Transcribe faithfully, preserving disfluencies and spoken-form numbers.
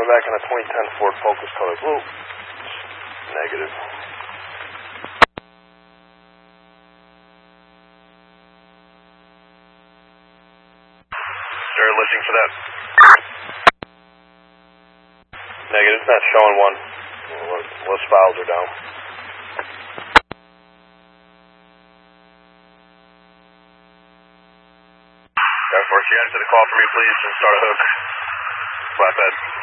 Coming back in a twenty ten Ford Focus color blue. Negative. They're listening for that. Negative, it's not showing one. Most files are down. Air Force, you answer the call for me, please, and start a hook. Flatbed.